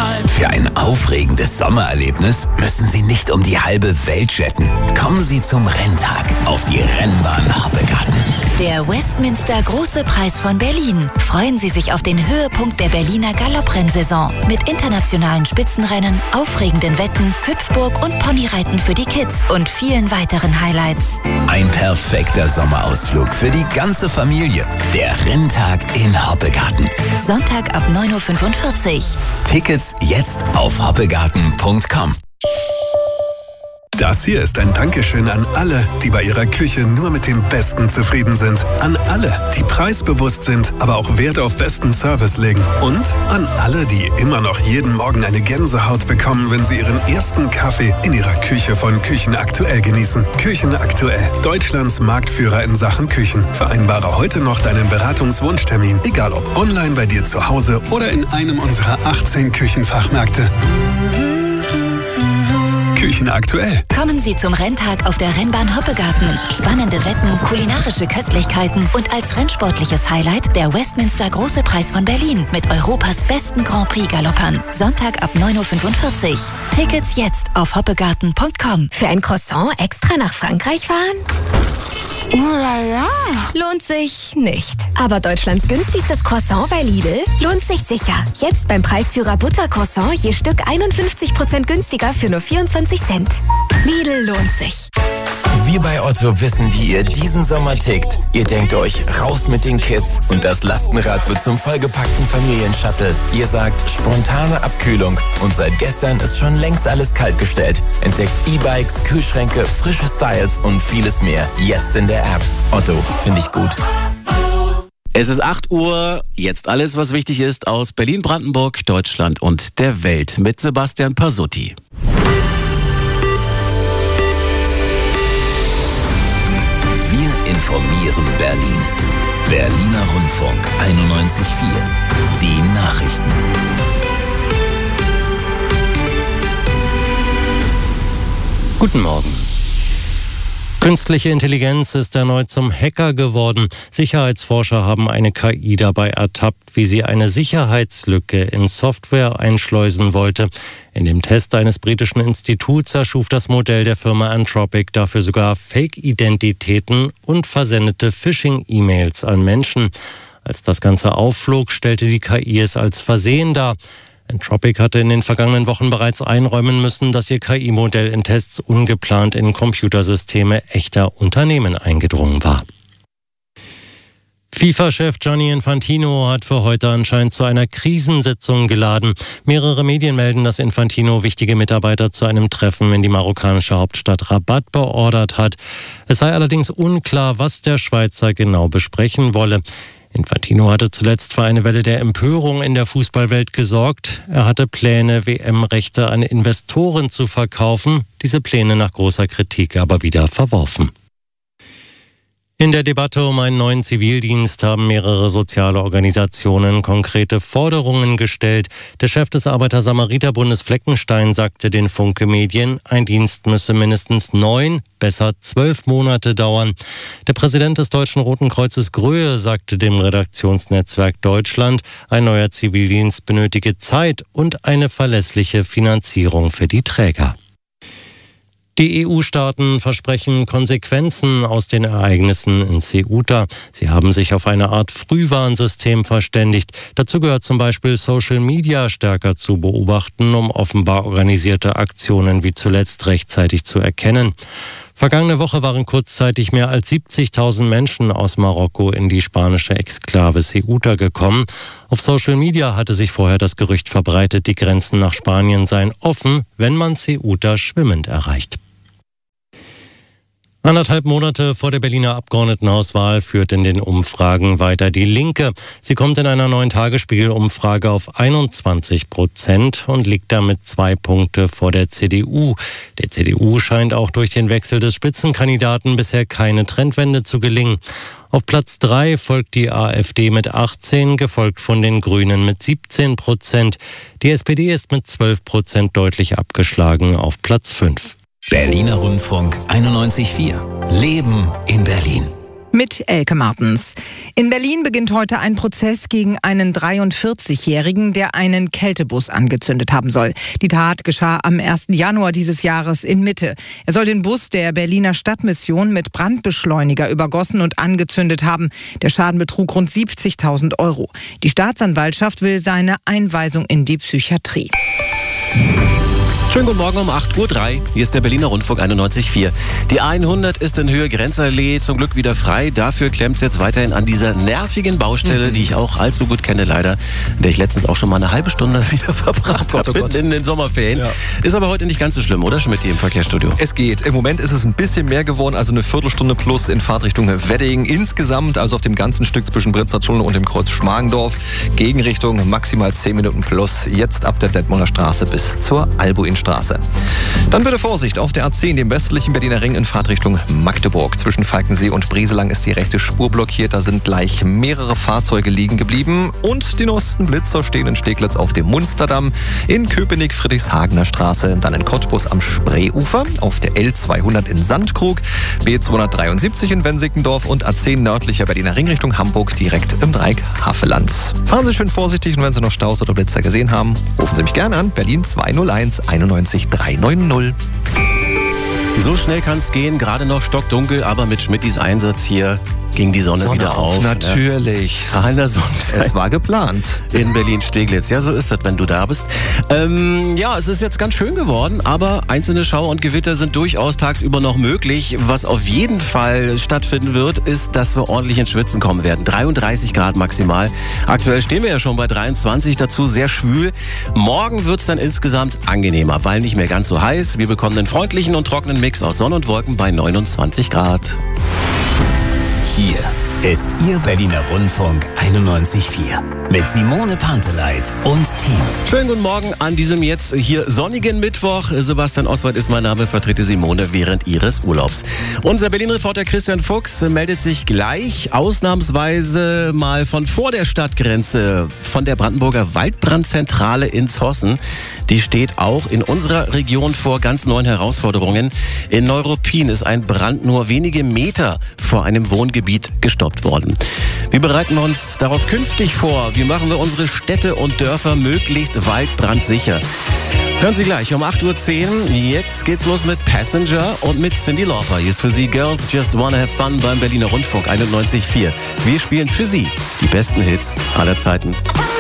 Knall. Für ein aufregendes Sommererlebnis müssen Sie nicht um die halbe Welt jetten. Kommen Sie zum Renntag auf die Rennbahn Hoppegarten. Der Westminster Große Preis von Berlin. Freuen Sie sich auf den Höhepunkt der Berliner Galopprennsaison. Mit internationalen Spitzenrennen, aufregenden Wetten, Hüpfburg und Ponyreiten für die Kids und vielen weiteren Highlights. Ein perfekter Sommerausflug für die ganze Familie. Der Renntag in Hoppegarten. Sonntag ab 9:45 Uhr. Tickets jetzt auf hoppegarten.com. Das hier ist ein Dankeschön an alle, die bei ihrer Küche nur mit dem Besten zufrieden sind. An alle, die preisbewusst sind, aber auch Wert auf besten Service legen. Und an alle, die immer noch jeden Morgen eine Gänsehaut bekommen, wenn sie ihren ersten Kaffee in ihrer Küche von Küchen Aktuell genießen. Küchen Aktuell, Deutschlands Marktführer in Sachen Küchen. Vereinbare heute noch deinen Beratungswunschtermin, egal ob online bei dir zu Hause oder in einem unserer 18 Küchenfachmärkte. Küchen Aktuell. Kommen Sie zum Renntag auf der Rennbahn Hoppegarten. Spannende Wetten, kulinarische Köstlichkeiten und als rennsportliches Highlight der Westminster Große Preis von Berlin mit Europas besten Grand Prix Galoppern. Sonntag ab 9:45 Uhr. Tickets jetzt auf hoppegarten.com. Für ein Croissant extra nach Frankreich fahren? Ulala. Lohnt sich nicht. Aber Deutschlands günstigstes Croissant bei Lidl lohnt sich sicher. Jetzt beim Preisführer Buttercroissant je Stück 51% günstiger für nur 24 Cent. Lidl lohnt sich. Wir bei Otto wissen, wie ihr diesen Sommer tickt. Ihr denkt euch, raus mit den Kids und das Lastenrad wird zum vollgepackten Familienshuttle. Ihr sagt, spontane Abkühlung und seit gestern ist schon längst alles kaltgestellt. Entdeckt E-Bikes, Kühlschränke, frische Styles und vieles mehr. Jetzt in der App. Otto, finde ich gut. Es ist 8 Uhr, jetzt alles, was wichtig ist aus Berlin, Brandenburg, Deutschland und der Welt mit Sebastian Pasutti. Wir informieren Berlin. Berliner Rundfunk 91.4. Die Nachrichten. Guten Morgen. Künstliche Intelligenz ist erneut zum Hacker geworden. Sicherheitsforscher haben eine KI dabei ertappt, wie sie eine Sicherheitslücke in Software einschleusen wollte. In dem Test eines britischen Instituts erschuf das Modell der Firma Anthropic dafür sogar Fake-Identitäten und versendete Phishing-E-Mails an Menschen. Als das Ganze aufflog, stellte die KI es als Versehen dar. Anthropic hatte in den vergangenen Wochen bereits einräumen müssen, dass ihr KI-Modell in Tests ungeplant in Computersysteme echter Unternehmen eingedrungen war. FIFA-Chef Gianni Infantino hat für heute anscheinend zu einer Krisensitzung geladen. Mehrere Medien melden, dass Infantino wichtige Mitarbeiter zu einem Treffen in die marokkanische Hauptstadt Rabat beordert hat. Es sei allerdings unklar, was der Schweizer genau besprechen wolle. Infantino hatte zuletzt für eine Welle der Empörung in der Fußballwelt gesorgt. Er hatte Pläne, WM-Rechte an Investoren zu verkaufen, diese Pläne nach großer Kritik aber wieder verworfen. In der Debatte um einen neuen Zivildienst haben mehrere soziale Organisationen konkrete Forderungen gestellt. Der Chef des Arbeiter-Samariter-Bundes Fleckenstein sagte den Funke-Medien, ein Dienst müsse mindestens 9, besser 12 Monate dauern. Der Präsident des Deutschen Roten Kreuzes Gröhe sagte dem Redaktionsnetzwerk Deutschland, ein neuer Zivildienst benötige Zeit und eine verlässliche Finanzierung für die Träger. Die EU-Staaten versprechen Konsequenzen aus den Ereignissen in Ceuta. Sie haben sich auf eine Art Frühwarnsystem verständigt. Dazu gehört zum Beispiel Social Media stärker zu beobachten, um offenbar organisierte Aktionen wie zuletzt rechtzeitig zu erkennen. Vergangene Woche waren kurzzeitig mehr als 70.000 Menschen aus Marokko in die spanische Exklave Ceuta gekommen. Auf Social Media hatte sich vorher das Gerücht verbreitet, die Grenzen nach Spanien seien offen, wenn man Ceuta schwimmend erreicht. 1,5 Monate vor der Berliner Abgeordnetenhauswahl führt in den Umfragen weiter die Linke. Sie kommt in einer neuen Tagesspiegel-Umfrage auf 21% und liegt damit 2 Punkte vor der CDU. Der CDU scheint auch durch den Wechsel des Spitzenkandidaten bisher keine Trendwende zu gelingen. Auf Platz 3 folgt die AfD mit 18, gefolgt von den Grünen mit 17%. Die SPD ist mit 12% deutlich abgeschlagen auf Platz 5. Berliner Rundfunk 91.4. Leben in Berlin. mit Elke Martens. In Berlin beginnt heute ein Prozess gegen einen 43-Jährigen, der einen Kältebus angezündet haben soll. Die Tat geschah am 1. Januar dieses Jahres in Mitte. Er soll den Bus der Berliner Stadtmission mit Brandbeschleuniger übergossen und angezündet haben. Der Schaden betrug rund 70.000 €. Die Staatsanwaltschaft will seine Einweisung in die Psychiatrie. Schönen guten Morgen um 8:03 Uhr. Hier ist der Berliner Rundfunk 91.4. Die 100 ist in Höhe Grenzallee zum Glück wieder frei. Dafür klemmt es jetzt weiterhin an dieser nervigen Baustelle, die ich auch allzu gut kenne leider, in der ich letztens auch schon mal eine halbe Stunde wieder verbracht habe in den Sommerferien. Ja. Ist aber heute nicht ganz so schlimm, oder Schmidt, im Verkehrsstudio? Es geht. Im Moment ist es ein bisschen mehr geworden, also eine Viertelstunde plus in Fahrtrichtung Wedding. Insgesamt, also auf dem ganzen Stück zwischen Britzer Tunnel und dem Kreuz Schmargendorf, Gegenrichtung maximal 10 Minuten plus. Jetzt ab der Detmolder Straße bis zur Albuinstraße. Dann bitte Vorsicht auf der A10, dem westlichen Berliner Ring in Fahrtrichtung Magdeburg. Zwischen Falkensee und Brieselang ist die rechte Spur blockiert. Da sind gleich mehrere Fahrzeuge liegen geblieben. Und die neuesten Blitzer stehen in Steglitz auf dem Munsterdamm, in Köpenick Friedrichshagener Straße, dann in Cottbus am Spreeufer, auf der L200 in Sandkrug, B273 in Wensickendorf und A10 nördlicher Berliner Ring Richtung Hamburg direkt im Dreieck Havelland. Fahren Sie schön vorsichtig und wenn Sie noch Staus oder Blitzer gesehen haben, rufen Sie mich gerne an. Berlin 201 91 390. So schnell kann es gehen, gerade noch stockdunkel, aber mit Schmittis Einsatz hier ging die Sonne wieder auf. Natürlich. Strahlender Sonnenschein. Es war geplant. In Berlin-Steglitz. Ja, so ist das, wenn du da bist. Ja, es ist jetzt ganz schön geworden, aber einzelne Schauer und Gewitter sind durchaus tagsüber noch möglich. Was auf jeden Fall stattfinden wird, ist, dass wir ordentlich ins Schwitzen kommen werden. 33 Grad maximal. Aktuell stehen wir ja schon bei 23, dazu sehr schwül. Morgen wird es dann insgesamt angenehmer, weil nicht mehr ganz so heiß. Wir bekommen einen freundlichen und trockenen Mix aus Sonne und Wolken bei 29 Grad. Hier ist Ihr Berliner Rundfunk 91.4 mit Simone Panteleit und Team. Schönen guten Morgen an diesem jetzt hier sonnigen Mittwoch. Sebastian Oswald ist mein Name, vertrete Simone während ihres Urlaubs. Unser Berlin-Reporter Christian Fuchs meldet sich gleich ausnahmsweise mal von vor der Stadtgrenze, von der Brandenburger Waldbrandzentrale in Zossen. Die steht auch in unserer Region vor ganz neuen Herausforderungen. In Neuruppin ist ein Brand nur wenige Meter vor einem Wohngebiet gestoppt worden. Wie bereiten wir uns darauf künftig vor? Wie machen wir unsere Städte und Dörfer möglichst waldbrandsicher? Hören Sie gleich um 8:10 Uhr. Jetzt geht's los mit Passenger und mit Cyndi Lauper. Hier ist für Sie Girls Just Wanna Have Fun beim Berliner Rundfunk 91.4. Wir spielen für Sie die besten Hits aller Zeiten.